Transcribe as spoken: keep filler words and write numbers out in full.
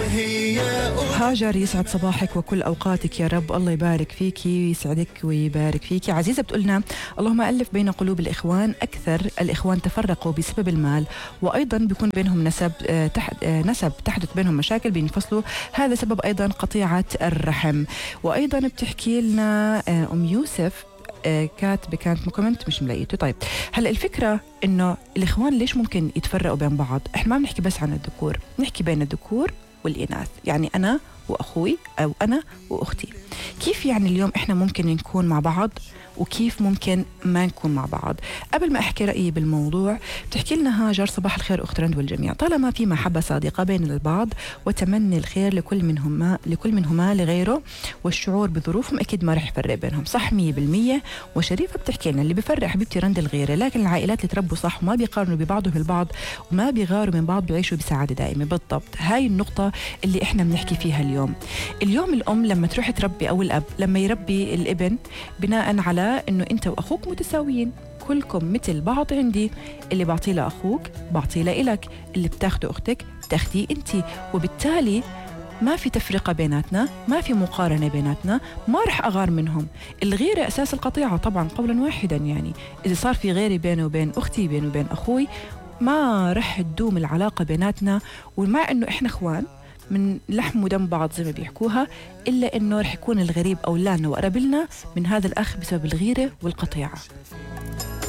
هاجر يسعد صباحك وكل أوقاتك يا رب، الله يبارك فيكي ويسعدك ويبارك فيكي. عزيزة بتقولنا اللهم ألف بين قلوب الإخوان، أكثر الإخوان تفرقوا بسبب المال، وأيضا بيكون بينهم نسب تحت نسب تحدث بينهم مشاكل بينفصلوا، هذا سبب أيضا قطيعة الرحم. وأيضا بتحكي لنا أم يوسف كاتبة كانت مكومنت مش ملاقيته. طيب هلا الفكرة إنه الإخوان ليش ممكن يتفرقوا بين بعض؟ إحنا ما بنحكي بس عن الذكور، نحكي بين الذكور والإناث، يعني أنا وأخوي أو أنا وأختي. كيف يعني اليوم إحنا ممكن نكون مع بعض وكيف ممكن ما نكون مع بعض؟ قبل ما أحكي رأيي بالموضوع بتحكي لنا هاجر صباح الخير أخت رند والجميع، طالما في محبة صادقة بين البعض وتمني الخير لكل منهما لكل منهما لغيره والشعور بظروفهم أكيد ما رح يفرق بينهم، صح مية بالمية. وشريفة بتحكي لنا اللي بيفرق حبيبتي رند الغيرة، لكن العائلات اللي تربوا صح وما بيقارنوا ببعضهم البعض وما بيغاروا من بعض بيعيشوا بسعادة دائمة. بالضبط هاي النقطة اللي إحنا بنحكي فيها اليوم. اليوم الأم لما تروح تربي أو الأب لما يربي الابن بناء على إنه أنت وأخوك متساويين، كلكم مثل بعض عندي، اللي بعطيه لأخوك بعطيه لإلك، اللي بتاخده أختك بتاخديه أنت، وبالتالي ما في تفرقة بيناتنا، ما في مقارنة بيناتنا، ما رح أغار منهم. الغيرة أساس القطيعة طبعا قولا واحدا، يعني إذا صار في غيري بيني وبين أختي بيني وبين أخوي ما رح تدوم العلاقة بيناتنا. ومع إنه إحنا إخوان من لحم ودم بعض زي ما بيحكوها، إلا إنه رح يكون الغريب أولادنا وقرب لنا من هذا الأخ بسبب الغيرة والقطيعة.